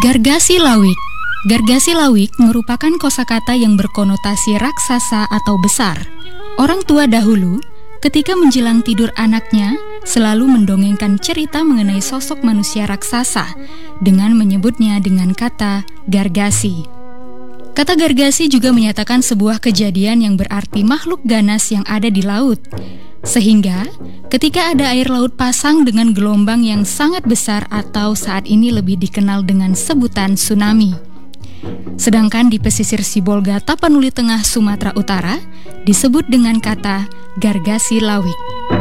Gargasi lawik. Gargasi lawik merupakan kosakata yang berkonotasi raksasa atau besar. Orang tua dahulu, ketika menjelang tidur anaknya, selalu mendongengkan cerita mengenai sosok manusia raksasa dengan menyebutnya dengan kata gargasi. Kata gargasi juga menyatakan sebuah kejadian yang berarti makhluk ganas yang ada di laut. Sehingga, ketika ada air laut pasang dengan gelombang yang sangat besar atau saat ini lebih dikenal dengan sebutan tsunami. Sedangkan di pesisir Sibolga, Tapanuli Tengah, Sumatera Utara, disebut dengan kata gargasi lawik.